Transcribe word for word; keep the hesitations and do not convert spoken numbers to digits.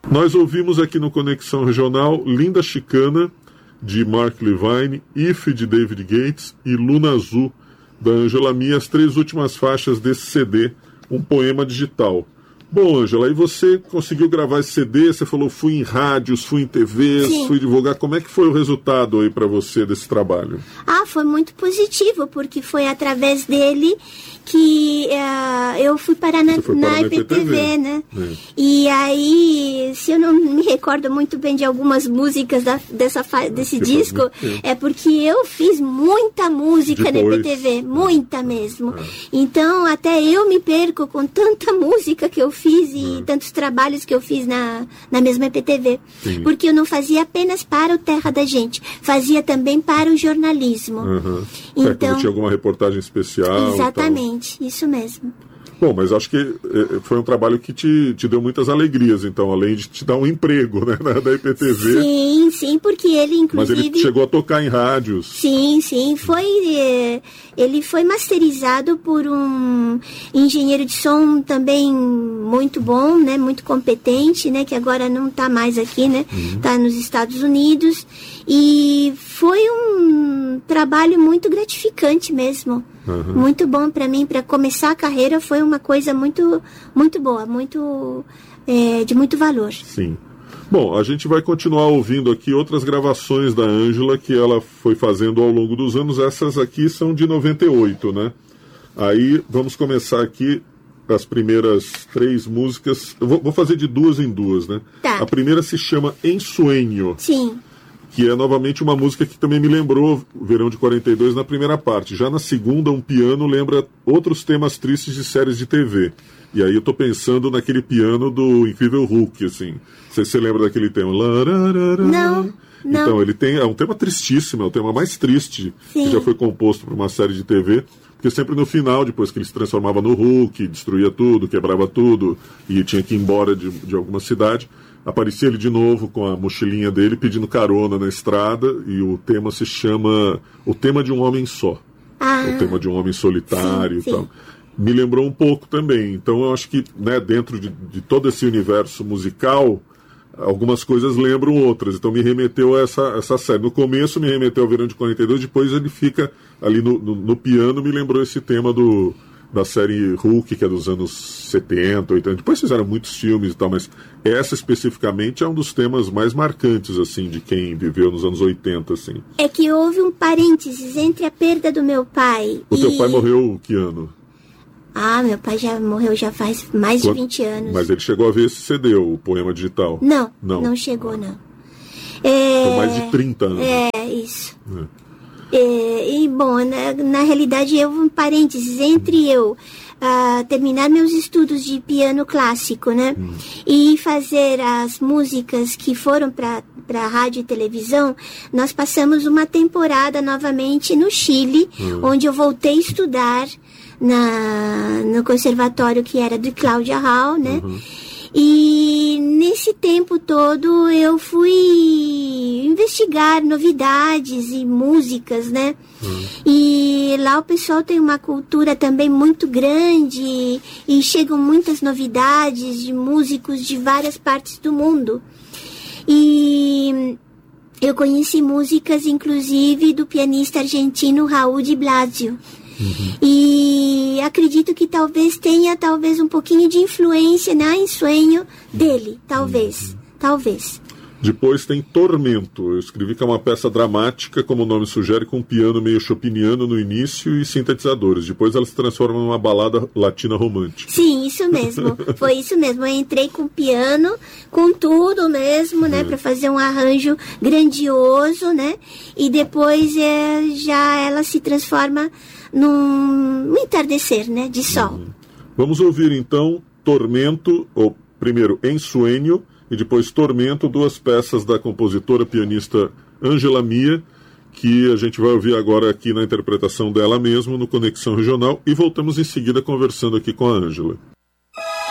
Nós ouvimos aqui no Conexão Regional Linda Chicana, de Mark Levine, If, de David Gates, e Luna Azul, da Ângela Mia, as três últimas faixas desse C D, um poema digital. Bom, Ângela, aí você conseguiu gravar esse C D, você falou, fui em rádios, fui em T Vs, Sim. fui divulgar. Como é que foi o resultado aí para você desse trabalho? Ah, foi muito positivo, porque foi através dele que uh, eu fui parar na, na I P T V, né? É. E aí, se eu não me recordo muito bem de algumas músicas da, dessa fa- desse disco, é porque eu fiz muita música Depois. na I P T V, muita mesmo. É. Então, até eu me perco com tanta música que eu fiz e é. tantos trabalhos que eu fiz na, na mesma I P T V. Sim. Porque eu não fazia apenas para o Terra da Gente, fazia também para o jornalismo. Uhum. Então, é, tinha alguma reportagem especial? Exatamente. Isso mesmo. Bom, mas acho que foi um trabalho que te, te deu muitas alegrias, então, além de te dar um emprego, né, da I P T V. Sim, sim, porque ele, inclusive... Mas ele chegou a tocar em rádios. Sim, sim, foi... Ele foi masterizado por um engenheiro de som também muito bom, né, muito competente, né, que agora não está mais aqui, né, está uhum. nos Estados Unidos, e foi um trabalho muito gratificante mesmo. Uhum. Muito bom para mim, para começar a carreira foi uma coisa muito, muito boa, muito, é, de muito valor. Sim. Bom, a gente vai continuar ouvindo aqui outras gravações da Ângela que ela foi fazendo ao longo dos anos. Essas aqui são de noventa e oito, né? Aí vamos começar aqui as primeiras três músicas. Eu vou, vou fazer de duas em duas, né? Tá. A primeira se chama Ensueño. Sim. Que é novamente uma música que também me lembrou Verão de quarenta e dois na primeira parte. Já na segunda, um piano lembra outros temas tristes de séries de T V. E aí eu tô pensando naquele piano do Incrível Hulk, assim. Você se lembra daquele tema? Não, não. Então, ele tem, é um tema tristíssimo, é o tema mais triste Sim. que já foi composto por uma série de T V. Porque sempre no final, depois que ele se transformava no Hulk, destruía tudo, quebrava tudo, e tinha que ir embora de, de alguma cidade, aparecia ele de novo com a mochilinha dele pedindo carona na estrada, e o tema se chama O Tema de um Homem Só. Ah, o tema de um homem solitário sim, e tal. Sim. Me lembrou um pouco também. Então eu acho que, né, dentro de, de todo esse universo musical, algumas coisas lembram outras. Então me remeteu a essa, essa série. No começo me remeteu ao Verão de quarenta e dois, depois ele fica ali no, no, no piano, me lembrou esse tema do... da série Hulk, que é dos anos setenta, oitenta. Depois fizeram muitos filmes e tal, mas essa especificamente é um dos temas mais marcantes, assim, de quem viveu nos anos oitenta, assim. É que houve um parênteses entre a perda do meu pai o e... teu pai morreu que ano? Ah, meu pai já morreu já faz mais Quanto? de vinte anos. Mas ele chegou a ver esse C D, o Poema Digital? Não, não, não chegou, não. É... Foi mais de trinta anos. É, isso. É. É, e, bom, na, na realidade, houve um parênteses entre eu uh, terminar meus estudos de piano clássico, né? Hum. E fazer as músicas que foram para para rádio e televisão. Nós passamos uma temporada novamente no Chile, hum. onde eu voltei a estudar na, no conservatório que era do Cláudia Hall, né? Uhum. E nesse tempo todo eu fui investigar novidades e músicas, né? Uhum. E lá o pessoal tem uma cultura também muito grande e chegam muitas novidades de músicos de várias partes do mundo. E eu conheci músicas, inclusive, do pianista argentino Raul de Blasio. Uhum. E acredito que talvez tenha talvez um pouquinho de influência na Ensueño dele, talvez, uhum. talvez. Depois tem Tormento. Eu escrevi que é uma peça dramática, como o nome sugere, com um piano meio chopiniano no início e sintetizadores. Depois ela se transforma numa balada latina romântica. Sim, isso mesmo. Foi isso mesmo. Eu entrei com piano, com tudo mesmo, né? É. Para fazer um arranjo grandioso, né? E depois é, já ela se transforma num, num entardecer, né? De sol. Uhum. Vamos ouvir então Tormento, ou primeiro Ensueño, e depois Tormento, duas peças da compositora pianista Ângela Mia, que a gente vai ouvir agora aqui na interpretação dela mesma no Conexão Regional, e voltamos em seguida conversando aqui com a Ângela.